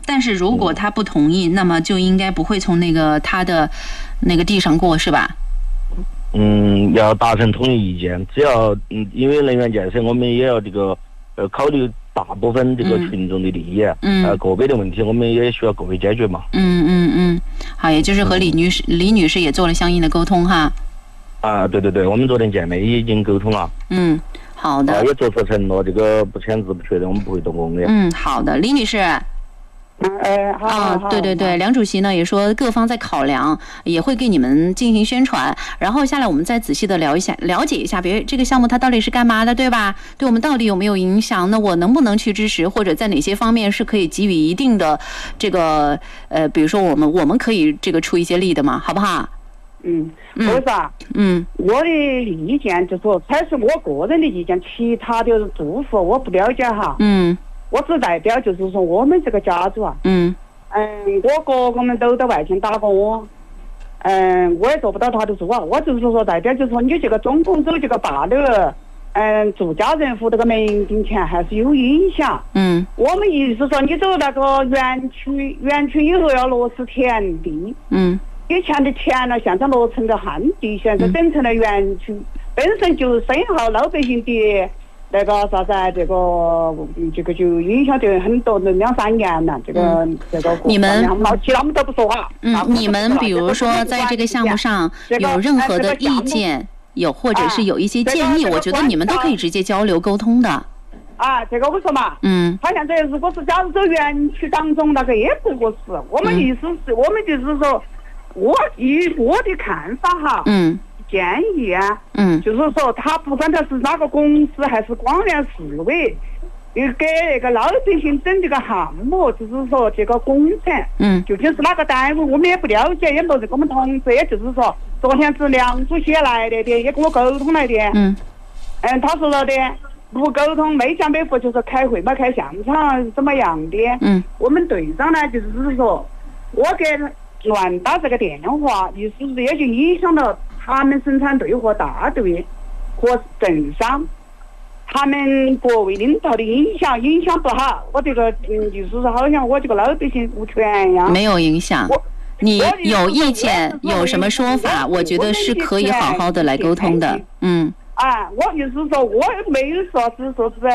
但是如果他不同意，那么就应该不会从他的那个地上过，是吧？ 要达成统一意见，只要因为能源建设，我们也要这个考虑大部分这个群众的利益，个别的问题我们也需要个别解决嘛。 好，也就是和李女士也做了相应的沟通哈。 对，我们昨天见面已经沟通了。 好的。 也做出承诺，这个不签字不确认，我们不会动工的。 好的，李女士。 好。 对，梁主席呢也说各方在考量，也会给你们进行宣传，然后下来我们再仔细的了解一下，比如这个项目它到底是干嘛的，对吧？对我们到底有没有影响？那我能不能去支持，或者在哪些方面是可以给予一定的这个比如说我们可以这个出一些力的嘛，好不好？ 不是啊，我的意见就是说，才是我个人的意见，其他的住户我不了解哈。我只代表就是说我们这个家族啊，我哥哥们都在外县打工，我也做不到他的住啊。我就是说代表就是说你这个总共走这个大的住家人户这个门钉钱还是有影响。我们意思说你走那个园区以后要落实田地。以前的田呢，现在落成了旱地，现在整成了园区，本身就损耗老百姓的那个啥子，这个就影响的很多人2-3年了。这个你们其他我们都不说话。 你们比如说在这个项目上有任何的意见，或者是有一些建议，我觉得你们都可以直接交流沟通的。 这个我说嘛，他现在如果是假如说园区当中那个也不合适，我们意思是，我们就是说，以我的看法哈，建议啊，就是说他不管他是哪个公司还是广联市委，给那个老百姓整这个项目，就是说这个工程，究竟是哪个单位，我们也不了解，也没跟我们同事，也就是说，昨天是梁主席来的，也跟我沟通来的，他说了的。不沟通没讲没服，就是开会嘛，开现场怎么样的？我们队长呢，就是说，我给乱打这个电话，意思是也就影响了他们生产队和大队和镇商，他们各位领导的影响不好。我这个就是好像我这个老百姓无权呀。没有影响。你有意见有什么说法？我觉得是可以好好的来沟通的。 我就是说，我没有说是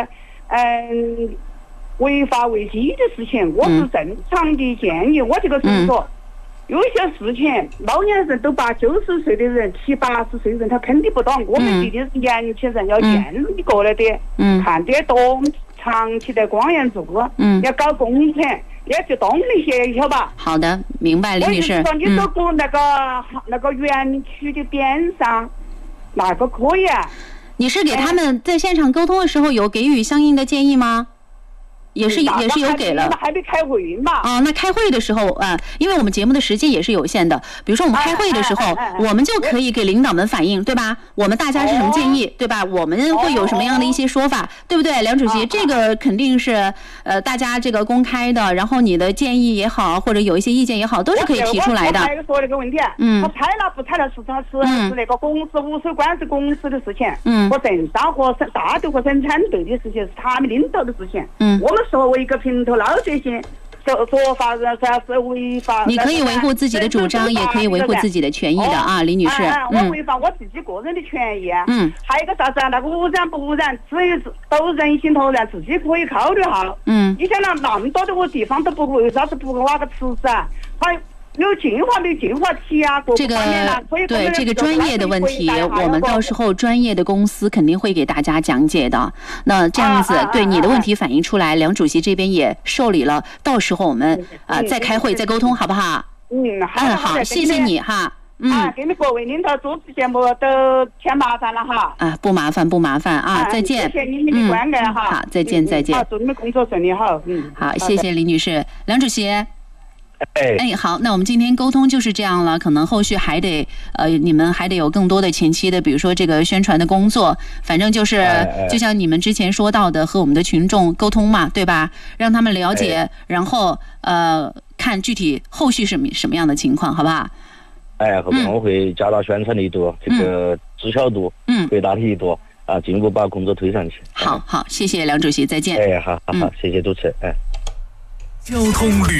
违法违纪的事情，我是正常的建议。我这个是说，有些事情老年人都80-90岁的人，70、80岁人他肯定不懂，我们一定是年轻人要建立过来的，看得懂，长期在广元做，要搞工程，也去动力些，晓得吧？ 好的，明白，李女士。 我就是说，你走过那个园区的边上。哪个可以啊？ 你是给他们在现场沟通的时候有给予相应的建议吗？也是有给了。 还没开会嘛？ 那开会的时候因为我们节目的时间也是有限的，比如说我们开会的时候，我们就可以给领导们反映，对吧？我们大家是什么建议，对吧？我们会有什么样的一些说法，对不对？梁主席，这个肯定是大家这个公开的，然后你的建议也好，或者有一些意见也好，都是可以提出来的。 我还有说那个问题，他拆了不拆了是那个公司无所关是公司的事情，和镇商和大队和生产队的事情是他们领导的事情，我们作为一个平头老百姓，说法算是违法。 你可以维护自己的主张，也可以维护自己的权益的李女士。 我违反我自己个人的权益。还有一个啥子那个污染不污染，只有都人行道然自己可以考虑哈。你想那么多的个地方都不为啥子不挖个池子啊？还有净化没净化器啊？ 这个专业的问题，我们到时候专业的公司肯定会给大家讲解的。那这样子，对你的问题反映出来，梁主席这边也受理了。到时候我们再开会再沟通，好不好？好，谢谢你哈。 给你各位领导主持节目都添麻烦了哈。 不麻烦啊，再见。 谢谢你们的关爱哈。 好，再见。 祝你们工作顺利哈。 好，谢谢李女士，梁主席。好，那我们今天沟通就是这样了，可能后续还得你们还得有更多的前期的，比如说这个宣传的工作，反正就是就像你们之前说到的，和我们的群众沟通嘛，对吧？让他们了解，然后看具体后续是什么样的情况，好不好？ 后面我会加大宣传力度，这个知晓度，回答力度进一步把工作推上去。 好，谢谢梁主席，再见。 好，谢谢主持人。 交通旅